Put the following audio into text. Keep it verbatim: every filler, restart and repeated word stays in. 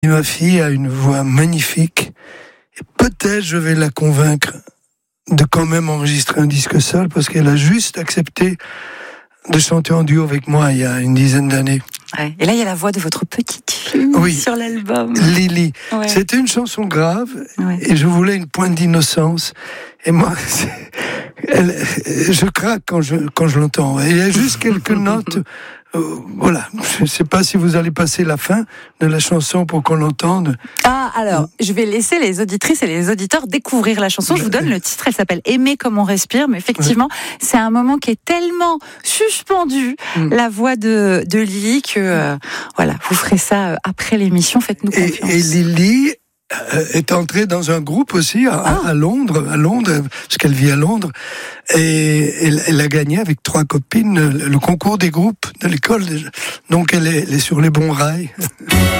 Et ma fille a une voix magnifique. Et peut-être je vais la convaincre de quand même enregistrer un disque seul, parce qu'elle a juste accepté de chanter en duo avec moi il y a une dizaine d'années. Ouais. Et là, il y a la voix de votre petite fille oui. sur l'album. Lily. Ouais. C'était une chanson grave, ouais. et je voulais une pointe d'innocence. Et moi, elle, je craque quand je, quand je l'entends. Et il y a juste quelques notes. Euh, voilà, je ne sais pas si vous allez passer la fin de la chanson pour qu'on l'entende. Ah, alors, je vais laisser les auditrices et les auditeurs découvrir la chanson. Je vous donne le titre, elle s'appelle « Aimer comme on respire », mais effectivement, ouais. c'est un moment qui est tellement suspendu, mm. la voix de, de Lily, que euh, voilà, vous ferez ça après l'émission, faites-nous confiance. Et, et Lily est entrée dans un groupe aussi à, ah. à Londres, à Londres, parce qu'elle vit à Londres, et elle, elle a gagné avec trois copines le, le concours des groupes de l'école. Donc elle est, elle est sur les bons rails.